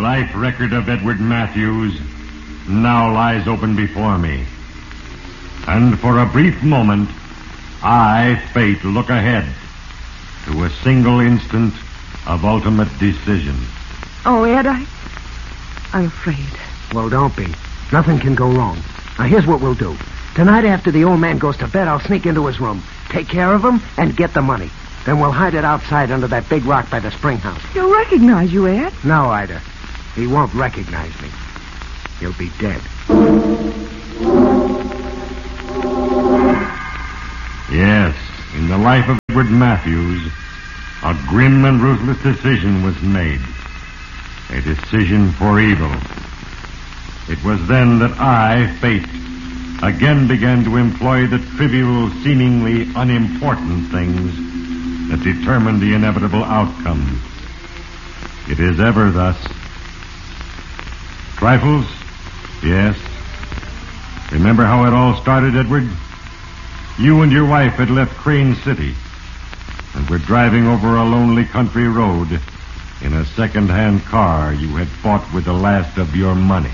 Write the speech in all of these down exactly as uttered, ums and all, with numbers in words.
life record of Edward Matthews now lies open before me. And for a brief moment, I, fate, look ahead to a single instant of ultimate decision. Oh, Ed, I... I'm afraid. Well, don't be. Nothing can go wrong. Now, here's what we'll do. Tonight, after the old man goes to bed, I'll sneak into his room, take care of him, and get the money. Then we'll hide it outside under that big rock by the spring house. He'll recognize you, Ed. No, Ida. He won't recognize me. He'll be dead. Yes, in the life of Edward Matthews, a grim and ruthless decision was made. A decision for evil. It was then that I, fate, again began to employ the trivial, seemingly unimportant things that determine the inevitable outcome. It is ever thus. Trifles? Yes. Remember how it all started, Edward? You and your wife had left Crane City and were driving over a lonely country road in a second-hand car you had bought with the last of your money.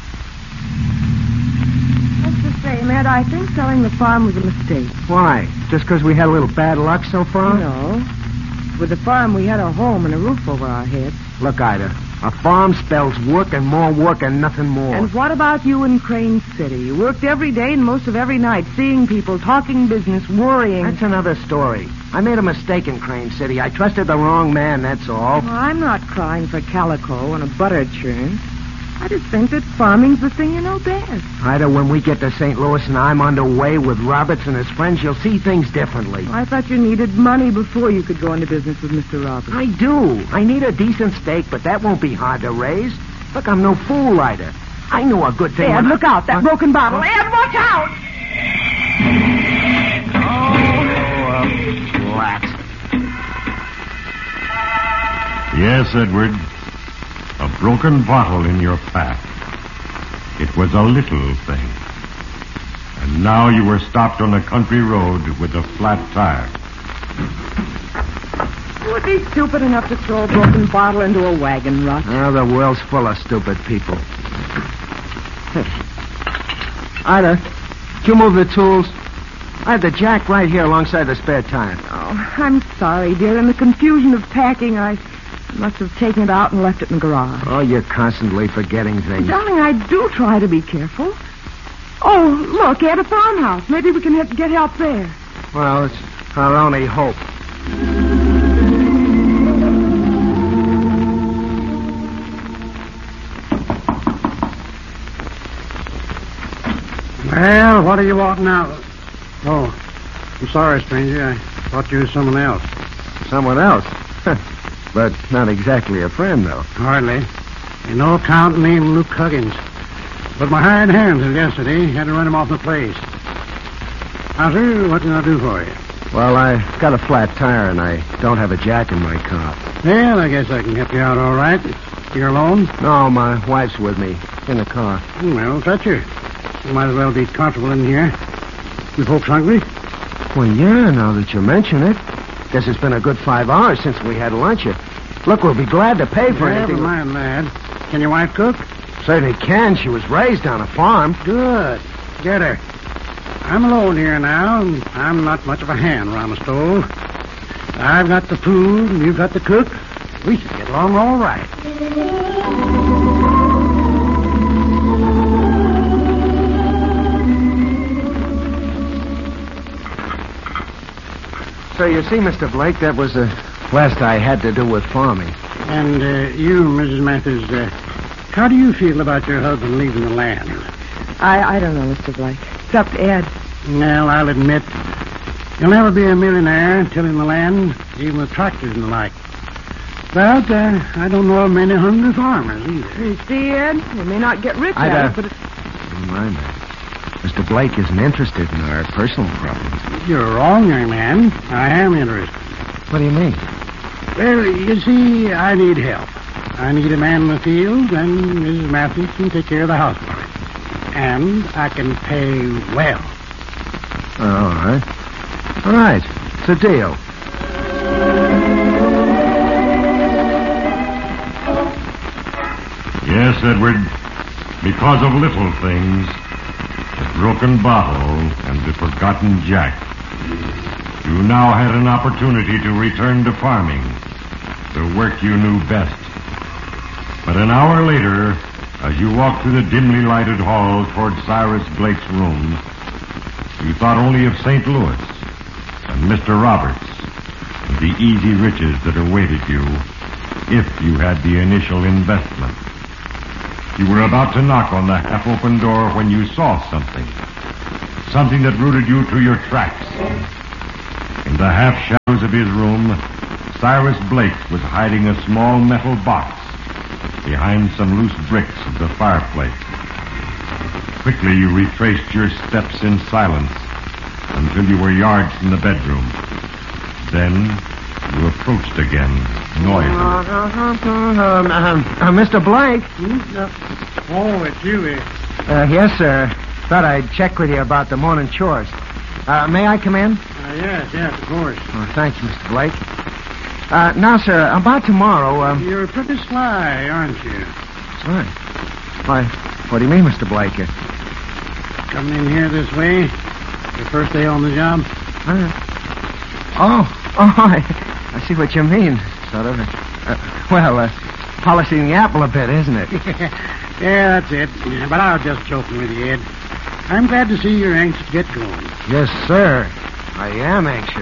Just the same, Ed, I think selling the farm was a mistake. Why? Just because we had a little bad luck so far? No. With the farm, we had a home and a roof over our heads. Look, Ida, a farm spells work and more work and nothing more. And what about you in Crane City? You worked every day and most of every night, seeing people, talking business, worrying. That's another story. I made a mistake in Crane City. I trusted the wrong man, that's all. Well, I'm not crying for calico and a butter churn. I just think that farming's the thing you know best. Ida, when we get to Saint Louis and I'm underway with Roberts and his friends, you'll see things differently. I thought you needed money before you could go into business with Mister Roberts. I do. I need a decent stake, but that won't be hard to raise. Look, I'm no fool, Ida. I know a good thing. Ed, look out. That huh? broken bottle. Ed, watch out! Oh, relax. Yes, Edward. A broken bottle in your path. It was a little thing. And now you were stopped on a country road with a flat tire. You would be stupid enough to throw a broken bottle into a wagon rut. Oh, the world's full of stupid people. Ida, did you move the tools? I have the jack right here alongside the spare tire. Oh, I'm sorry, dear. In the confusion of packing, I... must have taken it out and left it in the garage. Oh, you're constantly forgetting things. Darling, I do try to be careful. Oh, look, at a farmhouse. Maybe we can ha- get help there. Well, it's our only hope. Well, what do you want now? Oh, I'm sorry, stranger. I thought you were someone else. Someone else? But not exactly a friend, though. Hardly. Ain't no account named Luke Huggins. But my hired hand since yesterday had to run him off the place. Now, sir, what can I do for you? Well, I got a flat tire, and I don't have a jack in my car. Well, I guess I can help you out all right. You're alone? No, my wife's with me in the car. Well, touch her. You might as well be comfortable in here. You folks hungry? Well, yeah, now that you mention it. Guess it's been a good five hours since we had lunch. Look, we'll be glad to pay for Never anything. mind, lad. Can your wife cook? Certainly can. She was raised on a farm. Good. Get her. I'm alone here now, and I'm not much of a hand around the stove. I've got the food, and you've got the cook. We should get along all right. So you see, Mister Blake, that was the last I had to do with farming. And uh, you, Missus Matthews, uh, how do you feel about your husband leaving the land? I, I don't know, Mister Blake. It's up to Ed. Well, I'll admit, you'll never be a millionaire tilling the land, even with tractors and the like. But uh, I don't know of many hungry farmers either. You see, Ed, we may not get rich I'd, at uh, it, but it's... Never mind that. Mister Blake isn't interested in our personal problems. You're wrong, young man. I am interested. What do you mean? Well, you see, I need help. I need a man in the field, and Missus Matthews can take care of the house for me. And I can pay well. All right. All right. It's a deal. Edward, because of little things, the broken bottle and the forgotten Jack, you now had an opportunity to return to farming, the work you knew best. But an hour later, as you walked through the dimly lighted hall toward Cyrus Blake's room, you thought only of Saint Louis and Mister Roberts and the easy riches that awaited you if you had the initial investment. You were about to knock on the half-open door when you saw something. Something that rooted you to your tracks. In the half-shadows of his room, Cyrus Blake was hiding a small metal box behind some loose bricks of the fireplace. Quickly, you retraced your steps in silence until you were yards from the bedroom. Then, you approached again, noisily. Uh, uh, uh, Mister Blake? Oh, it's you, eh? Uh, yes, sir. Thought I'd check with you about the morning chores. Uh, may I come in? Uh, yes, yes, of course. Oh, thank you, Mister Blake. Uh, now, sir, about tomorrow, um... You're pretty sly, aren't you? Sorry. Why, what do you mean, Mister Blake? Uh, Coming in here this way? Your first day on the job? uh, oh, oh, I, I see what you mean, sort of. Uh, well, uh, polishing the apple a bit, isn't it? Yeah, that's it. But I was just joking with you, Ed. I'm glad to see you're anxious to get going. Yes, sir. I am anxious.